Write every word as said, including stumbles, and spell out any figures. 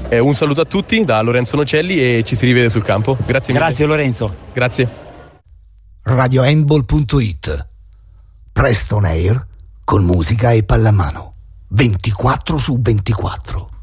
Eh, un saluto a tutti da Lorenzo Nocelli e ci si rivede sul campo. Grazie mille. Grazie Lorenzo. Grazie. radiohandball punto it. Presto on air con musica e pallamano ventiquattro su ventiquattro.